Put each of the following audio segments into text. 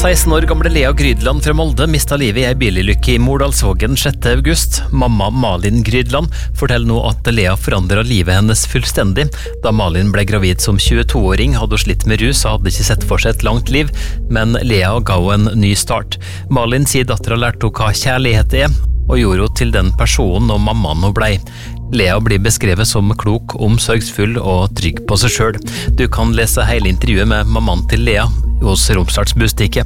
16 år gamle Lea Grydland fra Molde mistet livet i en bilulykke i Mordalsvågen 6. august. Mamma Malin Grydland forteller nå at Lea forandret livet hennes fullstendig. Da Malin ble gravid som 22-åring hadde hun slitt med rus og hadde ikke sett for seg et langt liv, men Lea ga henne en ny start. Malin sier datteren lærte henne hva kjærlighet er, og gjorde henne til den personen og mammaen hun ble. Lea blir beskrevet som klok, omsorgsfull og trygg på seg selv. Du kan lese hele intervjuet med mammaen til Lea hos Romsdals Bustikke.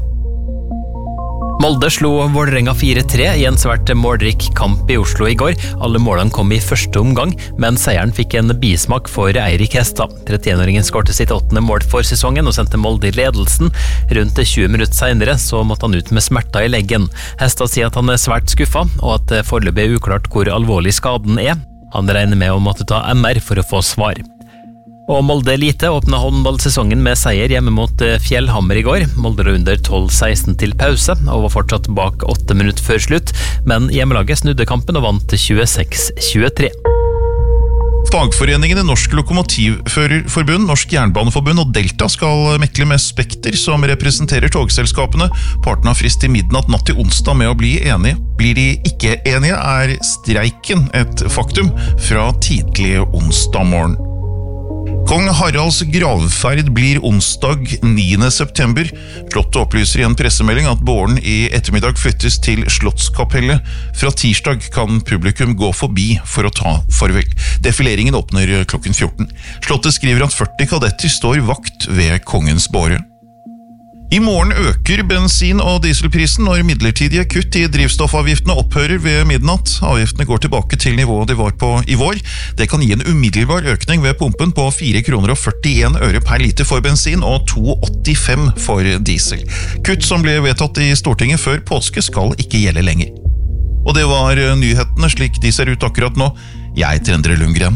Molde slo Vålerenga 4-3 i en svært målrik kamp i Oslo i går. Alle målene kom i første omgang, men seieren fikk en bismak for Eirik Hestad. 31-åringen skårte sitt 8. mål for sesongen og sendte Molde i ledelsen. Rundt 20 minutter senere så måtte han ut med smerter i leggen. Hestad sier at han er svært skuffet, og at det foreløpig er uklart hvor alvorlig skaden er. Han regner med å måtte ta MR for å få svar. Og Molde Elite åpnet håndballsesongen med seier hjemme mot Fjellhammer i går. Molde lå under 12-16 til pause, og var fortsatt bak 8 minutter før slutt, men hjemmelaget snudde kampen og vant 26-23. Fagforeningene Norsk Lokomotivførerforbund, Norsk Jernbaneforbund og Delta skal mekle med Spekter, som representerer togselskapene. Partene har frist til midnatt natt til onsdag med å bli enige. Blir de ikke enige, er streiken et faktum fra tidlig onsdag morgen. Kong Haralds gravferd blir onsdag 9. september. Slottet opplyser i en pressemelding at båren i ettermiddag flyttes til Slottskapellet. Fra tirsdag kan publikum gå forbi for å ta farvel. Defileringen åpner klokken 14. Slottet skriver at 40 kadetter står vakt ved kongens båre. I morgen øker bensin- og dieselprisen når midlertidige kutt i drivstoffavgiftene opphører ved midnatt. Avgiftene går tilbake til nivået de var på i vår. Det kan gi en umiddelbar økning ved pumpen på 4,41 kroner per liter for bensin og 2,85 for diesel. Kutt som ble vedtatt i Stortinget før påske skal ikke gjelde lenger. Og det var nyhetene slik de ser ut akkurat nå. Jeg heter Endre Lundgren.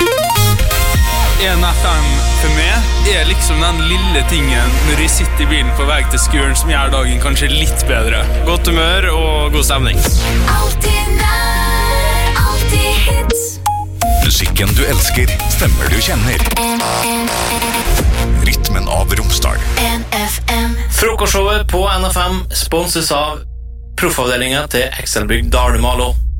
1FM for meg er liksom den lille tingen når jeg sitter i bilen på vei til skolen som gjør dagen kanskje litt bedre. Godt humør og god stemning. Alltid nær, alltid hits. Musikken du elsker, stemmer du kjenner. Rytmen av Romsdal. NFM. Frokostshowet på NFM sponses av proffavdelingen til Excelbygg Dalmalo.